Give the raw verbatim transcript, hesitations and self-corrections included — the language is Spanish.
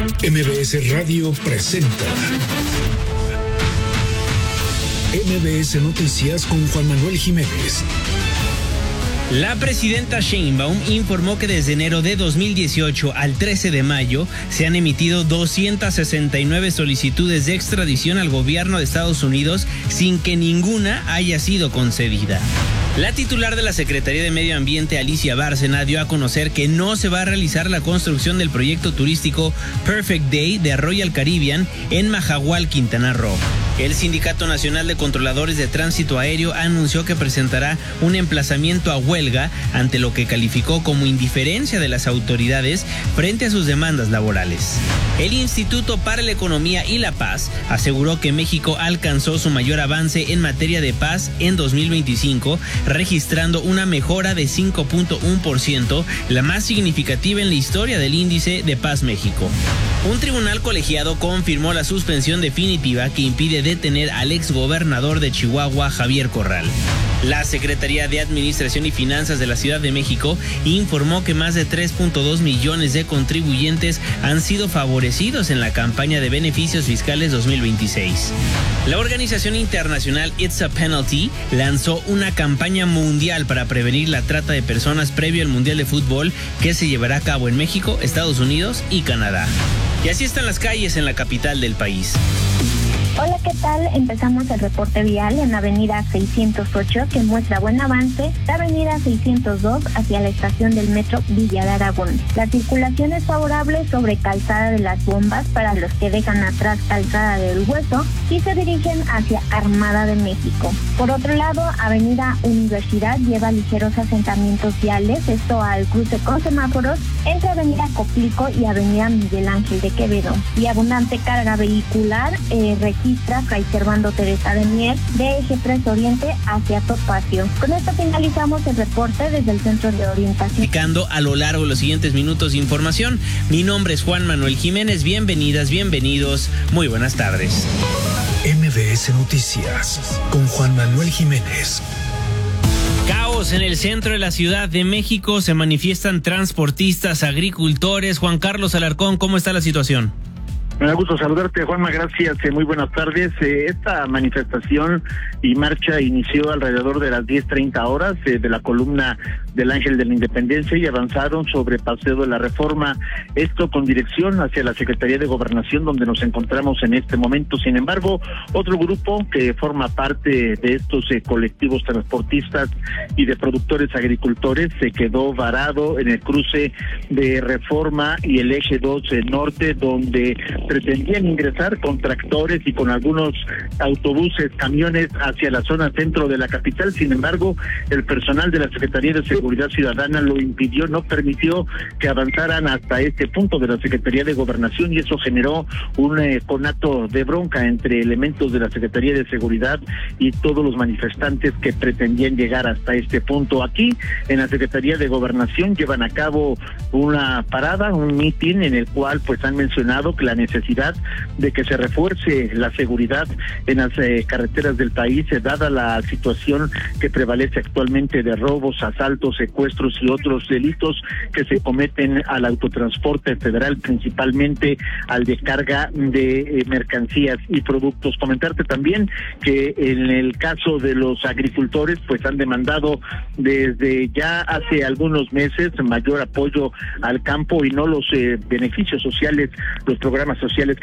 M B S Radio presenta M B S Noticias con Juan Manuel Jiménez. La presidenta Sheinbaum informó que desde enero de dos mil dieciocho al trece de mayo se han emitido doscientas sesenta y nueve solicitudes de extradición al gobierno de Estados Unidos sin que ninguna haya sido concedida. La titular de la Secretaría de Medio Ambiente, Alicia Bárcena, dio a conocer que no se va a realizar la construcción del proyecto turístico Perfect Day de Royal Caribbean en Majahual, Quintana Roo. El Sindicato Nacional de Controladores de Tránsito Aéreo anunció que presentará un emplazamiento a huelga ante lo que calificó como indiferencia de las autoridades frente a sus demandas laborales. El Instituto para la Economía y la Paz aseguró que México alcanzó su mayor avance en materia de paz en dos mil veinticinco, registrando una mejora de cinco punto uno por ciento, la más significativa en la historia del Índice de Paz México. Un tribunal colegiado confirmó la suspensión definitiva que impide detener al exgobernador de Chihuahua, Javier Corral. La Secretaría de Administración y Finanzas de la Ciudad de México informó que más de tres punto dos millones de contribuyentes han sido favorecidos en la campaña de beneficios fiscales dos mil veintiséis. La organización internacional It's a Penalty lanzó una campaña mundial para prevenir la trata de personas previo al Mundial de Fútbol que se llevará a cabo en México, Estados Unidos y Canadá. Y así están las calles en la capital del país. Hola, ¿qué tal? Empezamos el reporte vial en avenida seiscientos ocho, que muestra buen avance, la avenida seiscientos dos hacia la estación del metro Villa de Aragón. La circulación es favorable sobre Calzada de las Bombas para los que dejan atrás Calzada del Hueso y se dirigen hacia Armada de México. Por otro lado, avenida Universidad lleva ligeros asentamientos viales, esto al cruce con semáforos entre avenida Coplico y avenida Miguel Ángel de Quevedo. Y abundante carga vehicular eh, registra Fray Servando Teresa de Mier de Eje tres Oriente hacia Topacio. Con esto finalizamos el reporte desde el Centro de Orientación. Explicando a lo largo de los siguientes minutos de información. Mi nombre es Juan Manuel Jiménez. Bienvenidas, bienvenidos. Muy buenas tardes. M B S Noticias con Juan Manuel Jiménez. Caos en el centro de la Ciudad de México. Se manifiestan transportistas, agricultores. Juan Carlos Alarcón, ¿cómo está la situación? Me da gusto saludarte, Juanma, gracias, eh, muy buenas tardes. Eh, esta manifestación y marcha inició alrededor de las diez treinta horas eh, de la columna del Ángel de la Independencia y avanzaron sobre Paseo de la Reforma, esto con dirección hacia la Secretaría de Gobernación, donde nos encontramos en este momento. Sin embargo, otro grupo que forma parte de estos eh, colectivos transportistas y de productores agricultores se quedó varado en el cruce de Reforma y el eje dos eh, norte, donde pretendían ingresar con tractores y con algunos autobuses, camiones hacia la zona centro de la capital. Sin embargo, el personal de la Secretaría de Seguridad Ciudadana lo impidió, no permitió que avanzaran hasta este punto de la Secretaría de Gobernación, y eso generó un eh, conato de bronca entre elementos de la Secretaría de Seguridad y todos los manifestantes que pretendían llegar hasta este punto. Aquí, en la Secretaría de Gobernación, llevan a cabo una parada, un mitin en el cual pues han mencionado que la necesidad de que se refuerce la seguridad en las eh, carreteras del país, eh, dada la situación que prevalece actualmente de robos, asaltos, secuestros y otros delitos que se cometen al autotransporte federal, principalmente al de carga de eh, mercancías y productos. Comentarte también que en el caso de los agricultores, pues han demandado desde ya hace algunos meses mayor apoyo al campo y no los eh, beneficios sociales, los programas sociales